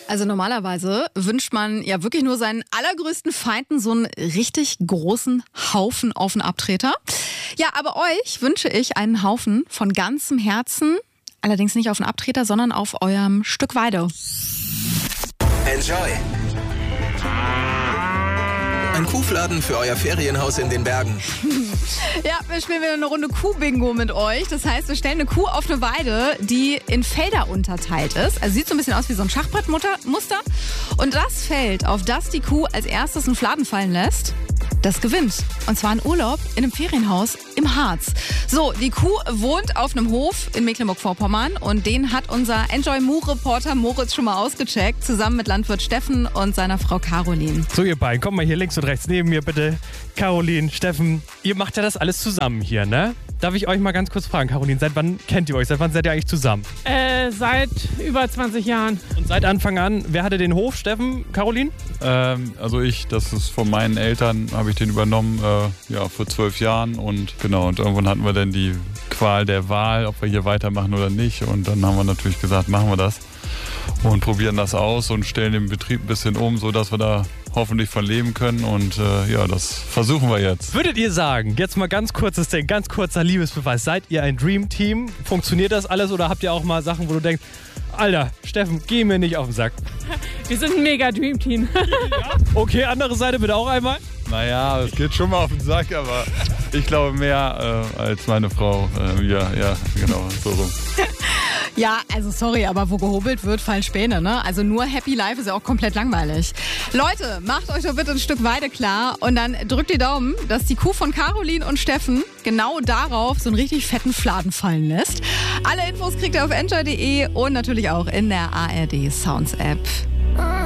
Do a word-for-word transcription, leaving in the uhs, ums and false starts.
Also normalerweise wünscht man ja wirklich nur seinen allergrößten Feinden so einen richtig großen Haufen auf den Abtreter. Ja, aber euch wünsche ich einen Haufen von ganzem Herzen, allerdings nicht auf den Abtreter, sondern auf eurem Stück Weide. Enjoy! Ein Kuhfladen für euer Ferienhaus in den Bergen. Ja, wir spielen wieder eine Runde Kuh-Bingo mit euch. Das heißt, wir stellen eine Kuh auf eine Weide, die in Felder unterteilt ist. Also sieht so ein bisschen aus wie so ein Schachbrettmuster. Und das Feld, auf das die Kuh als erstes einen Fladen fallen lässt, das gewinnt. Und zwar ein Urlaub in einem Ferienhaus im Harz. So, die Kuh wohnt auf einem Hof in Mecklenburg-Vorpommern und den hat unser Enjoy-Mu-Reporter Moritz schon mal ausgecheckt, zusammen mit Landwirt Steffen und seiner Frau Caroline. So, ihr beiden, kommt mal hier links und rechts neben mir bitte. Caroline, Steffen, ihr macht ja das alles zusammen hier, ne? Darf ich euch mal ganz kurz fragen, Caroline, seit wann kennt ihr euch? Seit wann seid ihr eigentlich zusammen? Äh, seit über zwanzig Jahren. Und seit Anfang an, wer hatte den Hof, Steffen, Caroline? Ähm, also ich, das ist von meinen Eltern, habe ich den übernommen, äh, ja, vor zwölf Jahren und genau, und irgendwann hatten wir dann die Qual der Wahl, ob wir hier weitermachen oder nicht und dann haben wir natürlich gesagt, machen wir das und probieren das aus und stellen den Betrieb ein bisschen um, sodass wir da hoffentlich von leben können und äh, ja, das versuchen wir jetzt. Würdet ihr sagen, jetzt mal ganz kurzes Ding, ganz kurzer Liebesbeweis, seid ihr ein Dream-Team? Funktioniert das alles oder habt ihr auch mal Sachen, wo du denkst, Alter, Steffen, geh mir nicht auf den Sack? Wir sind ein mega Dream-Team. Ja? Okay, andere Seite bitte auch einmal. Naja, es geht schon mal auf den Sack, aber ich glaube mehr äh, als meine Frau. Äh, ja, ja, genau, so rum. Ja, also sorry, aber wo gehobelt wird, fallen Späne, ne? Also nur Happy Life ist ja auch komplett langweilig. Leute, macht euch doch bitte ein Stück Weide klar und dann drückt die Daumen, dass die Kuh von Caroline und Steffen genau darauf so einen richtig fetten Fladen fallen lässt. Alle Infos kriegt ihr auf enjoy punkt de und natürlich auch in der A R D Sounds App.